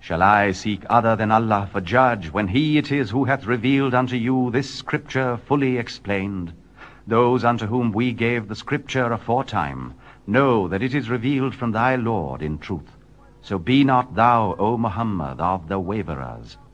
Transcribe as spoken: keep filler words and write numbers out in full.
Shall I seek other than Allah for judge, when he it is who hath revealed unto you this scripture fully explained? Those unto whom we gave the scripture aforetime know that it is revealed from thy Lord in truth. So be not thou, O Muhammad, of the waverers.